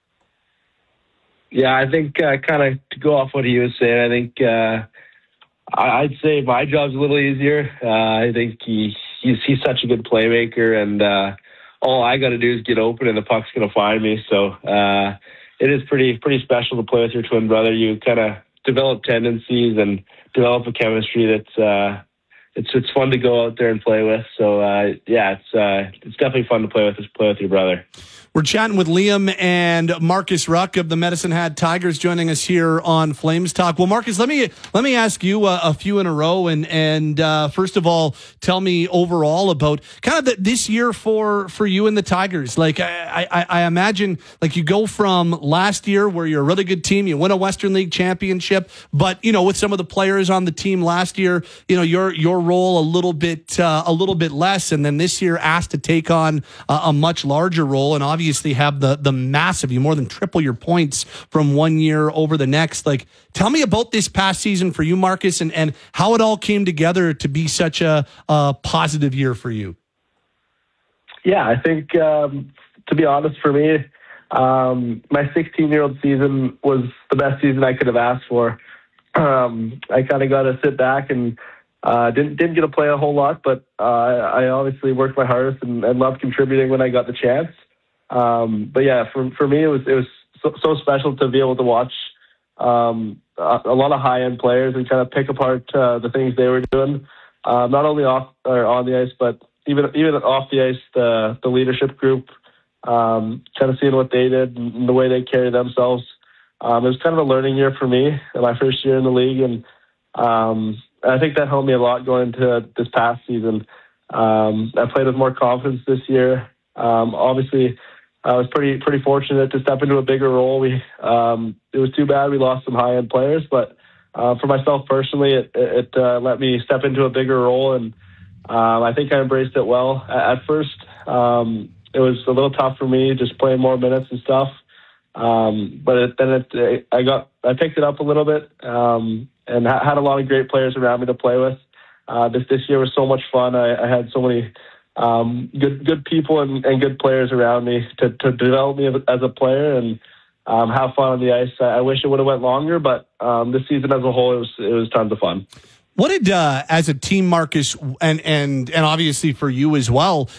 Yeah, I think uh, kind of to go off what he was saying, I think uh, I'd say my job's a little easier. Uh, I think he he's, he's such a good playmaker, and uh, all I got to do is get open, and the puck's going to find me. So uh, it is pretty pretty special to play with your twin brother. You kind of develop tendencies and develop a chemistry that's uh, it's it's fun to go out there and play with. So uh, yeah, it's uh, it's definitely fun to play with play with your brother. We're chatting with Liam and Marcus Ruck of the Medicine Hat Tigers, joining us here on Flames Talk. Well, Marcus, let me let me ask you a, a few in a row, and and uh, first of all, tell me overall about kind of the, this year for for you and the Tigers. Like I, I I imagine, like you go from last year where you're a really good team, you win a Western League championship, but you know with some of the players on the team last year, you know your your role a little bit uh, a little bit less, and then this year asked to take on a, a much larger role, and obviously. Obviously have the the massive, you more than triple your points from one year over the next. Like, tell me about this past season for you, Marcus, and, and how it all came together to be such a, a positive year for you. Yeah, I think, um, to be honest, for me, um, my sixteen-year-old season was the best season I could have asked for. Um, I kind of got to sit back and Uh, didn't didn't get to play a whole lot, but uh, I obviously worked my hardest and, and loved contributing when I got the chance. Um, but yeah, for for me, it was it was so, so special to be able to watch um, a, a lot of high end players and kind of pick apart uh, the things they were doing, uh, not only off or on the ice, but even even off the ice. The the leadership group, um, kind of seeing what they did and the way they carry themselves. um, it was kind of a learning year for me in my first year in the league, and um, I think that helped me a lot going into this past season. Um, I played with more confidence this year. Um, obviously, I was pretty pretty fortunate to step into a bigger role. We um, it was too bad we lost some high end players, but uh, for myself personally, it, it uh, let me step into a bigger role, and um, I think I embraced it well. At, at first, um, it was a little tough for me, just playing more minutes and stuff. Um, but it, then it, I got I picked it up a little bit, um, and ha- had a lot of great players around me to play with. Uh, this this year was so much fun. I, I had so many um, good good people and, and good players around me to, to develop me as a player and um, have fun on the ice. I, I wish it would have went longer, but um, this season as a whole, it was it was tons of fun. What did, uh, as a team, Marcus, and and and obviously for you as well,